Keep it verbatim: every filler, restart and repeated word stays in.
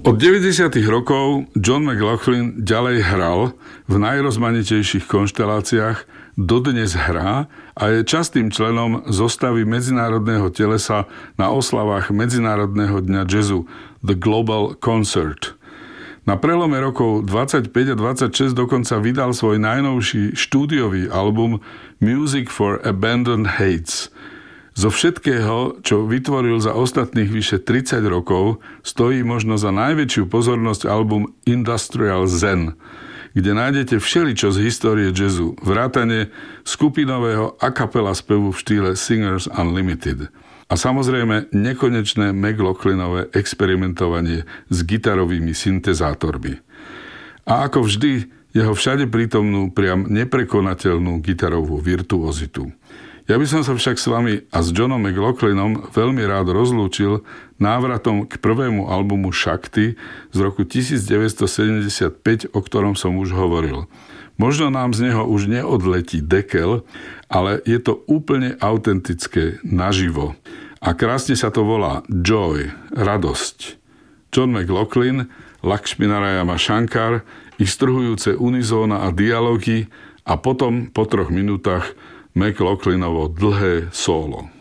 Od deväťdesiatych rokov John McLaughlin ďalej hral v najrozmanitejších konšteláciách, dodnes hrá a je častým členom zostavy medzinárodného telesa na oslavách Medzinárodného dňa jazzu The Global Concert. Na prelome rokov dvadsaťpäť a dvadsaťšesť dokonca vydal svoj najnovší štúdiový album Music for Abandoned Heights. Zo všetkého, čo vytvoril za ostatných vyše tridsať rokov, stojí možno za najväčšiu pozornosť album Industrial Zen, kde nájdete všeličo z histórie jazzu, vrátane skupinového a cappella spevu v štýle Singers Unlimited. A samozrejme nekonečné McLaughlinové experimentovanie s gitarovými syntezátormi. A ako vždy, jeho všade prítomnú, priam neprekonateľnú gitarovú virtuozitu. Ja by som sa však s vami a s Johnom McLaughlinom veľmi rád rozlúčil návratom k prvému albumu Shakti z roku devätnásťsedemdesiatpäť, o ktorom som už hovoril. Možno nám z neho už neodletí dekel, ale je to úplne autentické naživo. A krásne sa to volá Joy, radosť. John McLaughlin, Lakšminarayana Shankar, ich strhujúce unizóna a dialógy a potom po troch minútach McLaughlinovo dlhé solo.